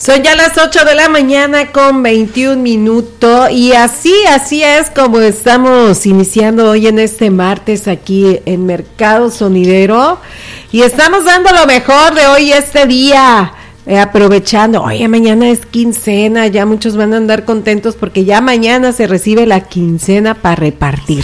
Son ya las 8 de la mañana con 21 minutos y así es como estamos iniciando hoy en este martes aquí en Mercado Sonidero y estamos dando lo mejor de hoy este día, aprovechando, oye, mañana es quincena, ya muchos van a andar contentos porque ya mañana se recibe la quincena para repartir.